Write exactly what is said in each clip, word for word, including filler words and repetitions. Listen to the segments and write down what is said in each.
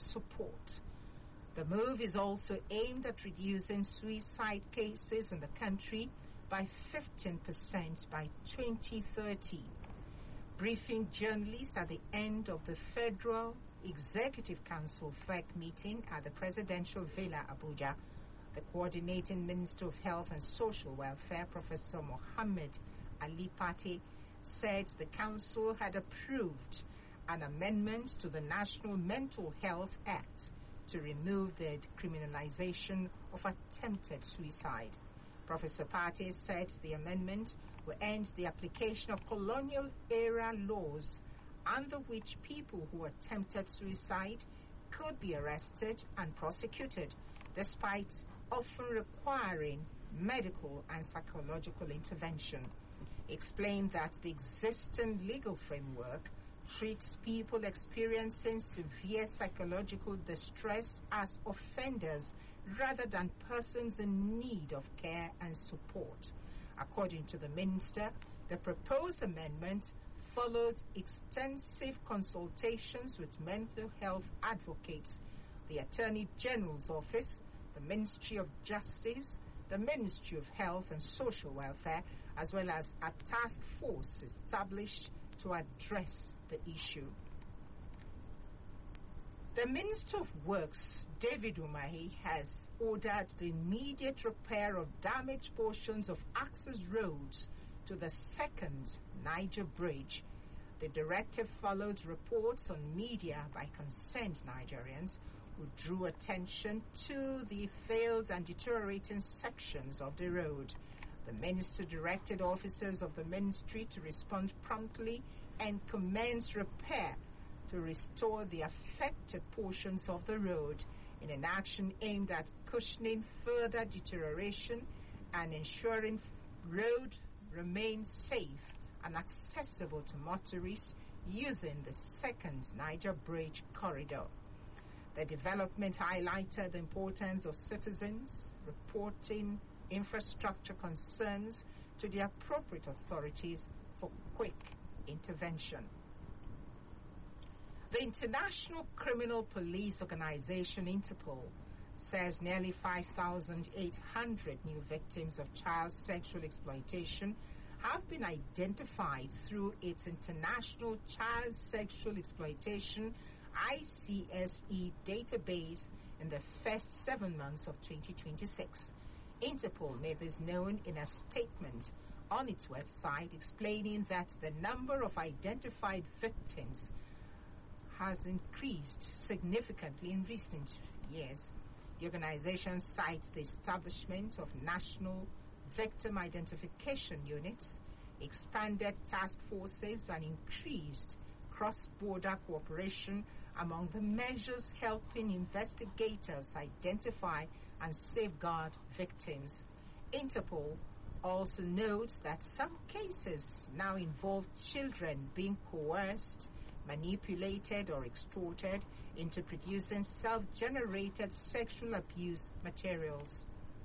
support. The move is also aimed at reducing suicide cases in the country by fifteen percent by twenty thirty. Briefing journalists at the end of the Federal Executive Council F E C meeting at the Presidential Villa, Abuja, the Coordinating Minister of Health and Social Welfare, Professor Mohammed Ali Pate, said the Council had approved an amendment to the National Mental Health Act to remove the criminalization of attempted suicide. Professor Pate said the amendment will end the application of colonial-era laws under which people who attempted suicide could be arrested and prosecuted, despite often requiring medical and psychological intervention. He explained that the existing legal framework treats people experiencing severe psychological distress as offenders rather than persons in need of care and support. According to the minister, the proposed amendment followed extensive consultations with mental health advocates, the Attorney General's Office, the Ministry of Justice, the Ministry of Health and Social Welfare, as well as a task force established to address the issue. The Minister of Works, David Umahi, has ordered the immediate repair of damaged portions of access roads to the second Niger Bridge. The directive followed reports on media by concerned Nigerians who drew attention to the failed and deteriorating sections of the road. The minister directed officers of the ministry to respond promptly and commence repair to restore the affected portions of the road in an action aimed at cushioning further deterioration and ensuring road remains safe and accessible to motorists using the second Niger Bridge corridor. The development highlighted the importance of citizens reporting infrastructure concerns to the appropriate authorities for quick intervention. The International Criminal Police Organization, Interpol, says nearly five thousand eight hundred new victims of child sexual exploitation have been identified through its International Child Sexual Exploitation I C S E database in the first seven months of twenty twenty-six. Interpol made this known in a statement on its website explaining that the number of identified victims has increased significantly in recent years. The organization cites the establishment of national victim identification units, expanded task forces, and increased cross-border cooperation among the measures helping investigators identify and safeguard victims. Interpol also notes that some cases now involve children being coerced, manipulated, or extorted into producing self-generated sexual abuse materials.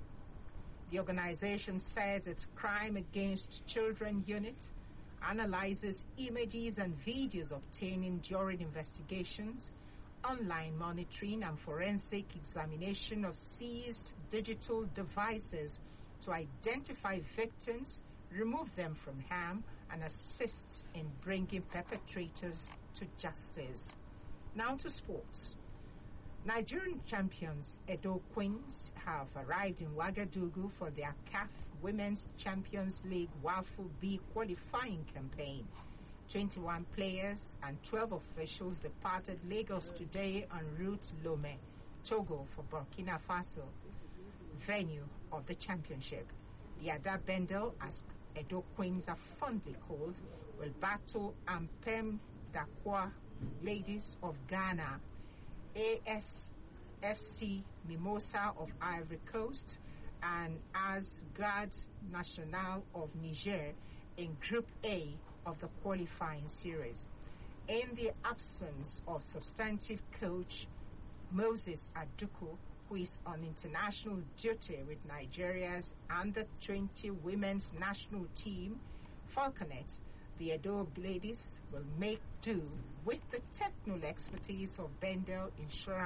The organization says its Crime Against Children unit analyzes images and videos obtained during investigations, online monitoring, and forensic examination of seized digital devices to identify victims, remove them from harm, and assist in bringing perpetrators to justice. Now to sports. Nigerian champions Edo Queens have arrived in Ouagadougou for their C A F Women's Champions League WAFU B qualifying campaign. twenty-one players and twelve officials departed Lagos today en route Lomé, Togo, for Burkina Faso, venue of the championship. The Ada Bendel, as Edo Queens are fondly called, will battle Ampem Dakwa Ladies of Ghana, A S F C Mimosa of Ivory Coast, and Asgard National of Niger in Group A of the qualifying series. In the absence of substantive coach Moses Aduku, who is on international duty with Nigeria's under twenty women's national team, Falconets, the Edo ladies will make do with the technical expertise of Bendel, ensuring